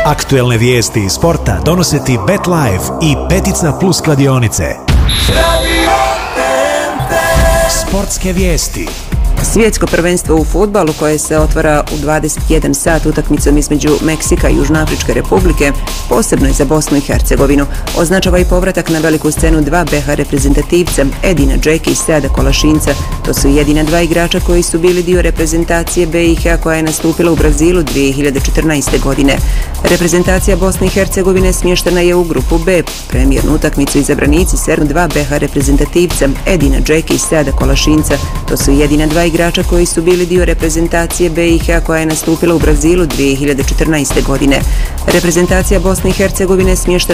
Aktuelne vijesti iz sporta donose ti BetLife i Petica Plus kladionice. Sportske vijesti. Svjetsko prvenstvo u fudbalu koje se otvara u 21 sat utakmicom između Meksika i Južnoafričke republike, posebno je za Bosnu i Hercegovinu. Označava i povratak na veliku scenu dva BiH reprezentativca, Edina Džeke i Seada Kolašinca. To su jedina dva igrača koji su bili dio reprezentacije BiH koja je nastupila u Brazilu 2014. godine. Reprezentacija Bosne i Hercegovine smještena je u grupu B. Premijernu utakmicu izabranici sernu dva BiH reprezentativca, Edina Džeke i Seada Kolašinca. To su jedina dva igrača koji su bili dio reprezentacije BiH koja je nastupila u Brazilu 2014. godine. Reprezentacija Bosne i Hercegovine smještena